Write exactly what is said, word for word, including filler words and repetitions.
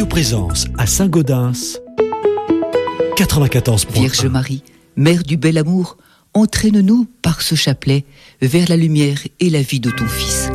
Radio Présence à Saint-Gaudens, quatre-vingt-quatorze point un. Vierge Marie, Mère du bel amour, entraîne-nous par ce chapelet vers la lumière et la vie de ton Fils.